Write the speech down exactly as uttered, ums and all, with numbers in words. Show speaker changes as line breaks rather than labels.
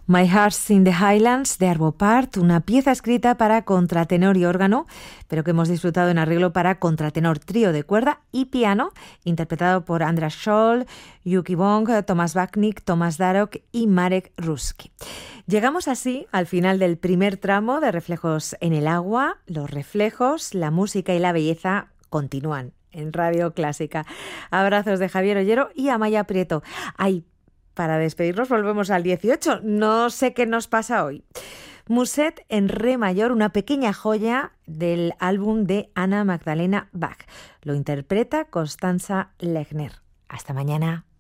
My Heart's in the Highlands de Arvo Pärt, una pieza escrita para contratenor y órgano, pero que hemos disfrutado en arreglo para contratenor, trío de cuerda y piano, interpretado por Andras Scholl, Yuki Bong, Thomas Bachnik, Thomas Darok y Marek Ruski. Llegamos así al final del primer tramo de Reflejos en el Agua. Los reflejos, la música y la belleza continúan en Radio Clásica. Abrazos de Javier Ollero y Amaya Prieto. Ay, para despedirnos volvemos al dieciocho. No sé qué nos pasa hoy. Musette en re mayor, una pequeña joya del álbum de Anna Magdalena Bach. Lo interpreta Constanza Lechner. Hasta mañana.